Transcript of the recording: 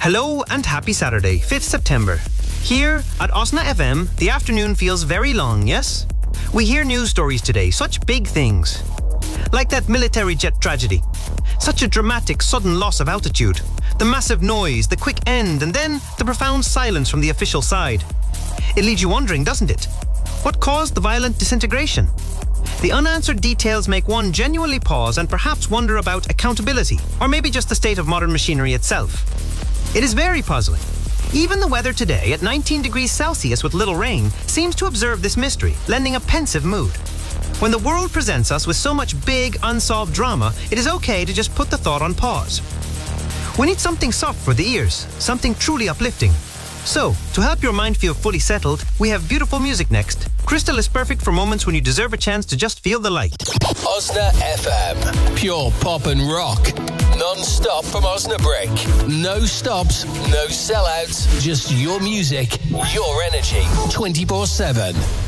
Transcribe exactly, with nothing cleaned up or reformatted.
Hello and happy Saturday, fifth September. Here at Osna F M, the afternoon feels very long, yes? We hear news stories today, such big things. Like that military jet tragedy. Such a dramatic, sudden loss of altitude. The massive noise, the quick end, and then the profound silence from the official side. It leaves you wondering, doesn't it? What caused the violent disintegration? The unanswered details make one genuinely pause and perhaps wonder about accountability, or maybe just the state of modern machinery itself. It is very puzzling. Even the weather today, at nineteen degrees Celsius with little rain, seems to observe this mystery, lending a pensive mood. When the world presents us with so much big, unsolved drama, it is okay to just put the thought on pause. We need something soft for the ears, something truly uplifting. So, to help your mind feel fully settled, we have beautiful music next. Crystal is perfect for moments when you deserve a chance to just feel the light. Osna F M. Pure pop and rock. Non-stop from Osnabrück. No stops, no sellouts. Just your music, your energy. twenty-four seven.